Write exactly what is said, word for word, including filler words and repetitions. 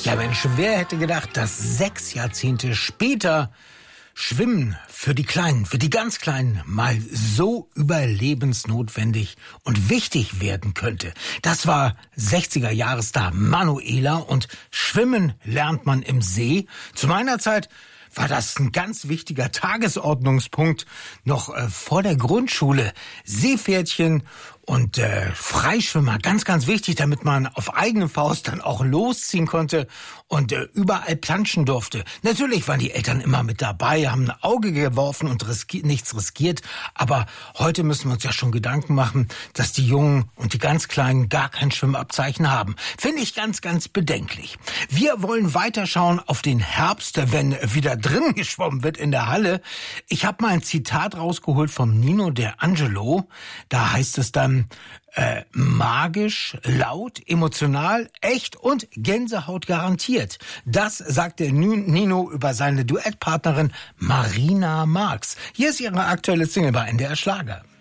Ja Mensch, wer hätte gedacht, dass sechs Jahrzehnte später Schwimmen für die Kleinen, für die ganz Kleinen mal so überlebensnotwendig und wichtig werden könnte. Das war sechziger-Jahresstar Manuela und Schwimmen lernt man im See. Zu meiner Zeit war das ein ganz wichtiger Tagesordnungspunkt noch äh, vor der Grundschule. Seepferdchen und äh, Freischwimmer, ganz, ganz wichtig, damit man auf eigene Faust dann auch losziehen konnte und äh, überall planschen durfte. Natürlich waren die Eltern immer mit dabei, haben ein Auge geworfen und riski- nichts riskiert. Aber heute müssen wir uns ja schon Gedanken machen, dass die Jungen und die ganz Kleinen gar kein Schwimmabzeichen haben. Finde ich ganz, ganz bedenklich. Wir wollen weiterschauen auf den Herbst, wenn wieder drin geschwommen wird in der Halle. Ich habe mal ein Zitat rausgeholt vom Nino D'Angelo. Da heißt es dann, Äh, magisch, laut, emotional, echt und Gänsehaut garantiert. Das sagt der Nino über seine Duettpartnerin Marina Marx. Hier ist ihre aktuelle Single bei N D R Schlager.